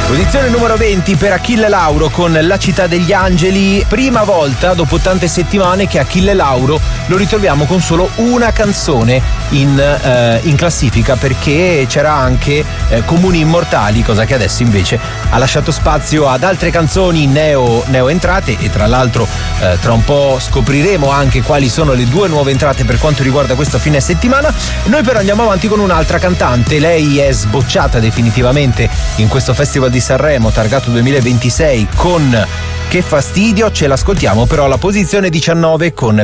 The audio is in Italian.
Posizione numero 20 per Achille Lauro con La città degli angeli. Prima volta dopo tante settimane che Achille Lauro lo ritroviamo con solo una canzone in classifica, perché c'era anche Comuni immortali, cosa che adesso invece ha lasciato spazio ad altre canzoni neo entrate. E tra l'altro tra un po' scopriremo anche quali sono le due nuove entrate per quanto riguarda questo fine settimana. Noi però andiamo avanti con un'altra cantante. Lei è sbocciata definitivamente in questo Festival di Sanremo targato 2026 con Che fastidio. Ce l'ascoltiamo però alla posizione 19 con